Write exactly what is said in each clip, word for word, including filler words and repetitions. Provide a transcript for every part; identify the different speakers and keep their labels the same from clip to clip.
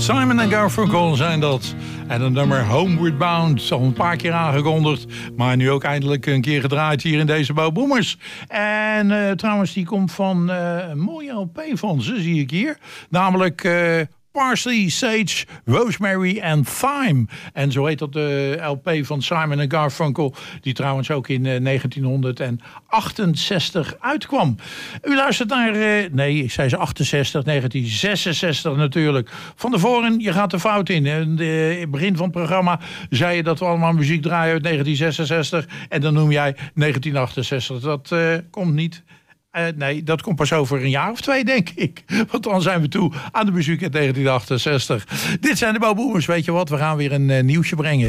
Speaker 1: Simon en Garfunkel zijn dat. En een nummer Homeward Bound, al een paar keer aangekondigd, maar nu ook eindelijk een keer gedraaid hier in deze Bo Boomers. En uh, trouwens, die komt van uh, een mooie L P van ze, zie ik hier. Namelijk Uh, Parsley, Sage, Rosemary en Thyme. En zo heet dat de L P van Simon en Garfunkel, die trouwens ook in uh, negentienhonderdachtenzestig uitkwam. U luistert naar, uh, nee, ik zei ze achtenzestig, negentien zesenzestig natuurlijk. Van de voren, je gaat de fout in. In het begin van het programma zei je dat we allemaal muziek draaien uit negentien zesenzestig. En dan noem jij negentien achtenzestig. Dat uh, komt niet. Uh, nee, dat komt pas over een jaar of twee, denk ik. Want dan zijn we toe aan de muziek uit negentien achtenzestig. Dit zijn de Bo Boomers. Weet je wat? We gaan weer een uh, nieuwsje brengen.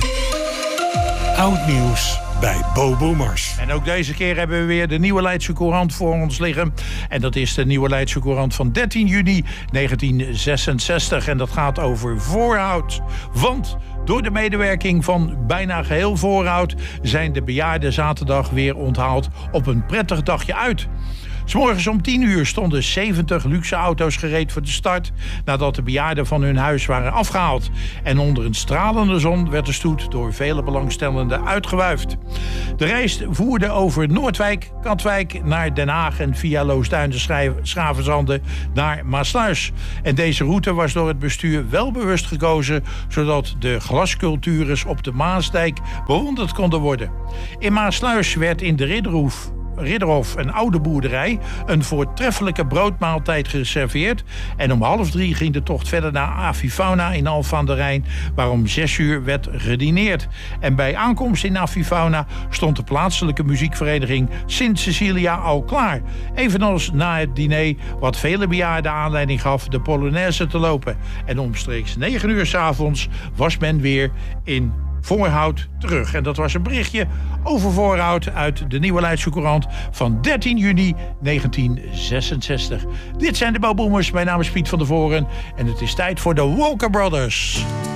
Speaker 2: Oud nieuws bij Bo Boomers.
Speaker 1: En ook deze keer hebben we weer de Nieuwe Leidse Courant voor ons liggen. En dat is de Nieuwe Leidse Courant van dertien juni negentien zesenzestig. En dat gaat over Voorhout. Want door de medewerking van bijna geheel Voorhout zijn de bejaarden zaterdag weer onthaald op een prettig dagje uit. 'S Morgens om tien uur stonden zeventig luxe auto's gereed voor de start, nadat de bejaarden van hun huis waren afgehaald. En onder een stralende zon werd de stoet door vele belangstellenden uitgewuifd. De reis voerde over Noordwijk, Katwijk naar Den Haag en via Loosduinen, Schavenzande naar Maassluis. En deze route was door het bestuur wel bewust gekozen, zodat de glascultures op de Maasdijk bewonderd konden worden. In Maassluis werd in de Ridderhoef Ridderhof, een oude boerderij, een voortreffelijke broodmaaltijd geserveerd. En om half drie ging de tocht verder naar Avifauna in Alphen aan de Rijn, waar om zes uur werd gedineerd. En bij aankomst in Avifauna stond de plaatselijke muziekvereniging Sint Cecilia al klaar. Evenals na het diner, wat vele bejaarden aanleiding gaf de Polonaise te lopen. En omstreeks negen uur 's avonds was men weer in Voorhout terug. En dat was een berichtje over Voorhout uit de Nieuwe Leidse Courant van dertien juni negentien zesenzestig. Dit zijn de Bo Boomers. Mijn naam is Piet van der Voren en het is tijd voor de Walker Brothers.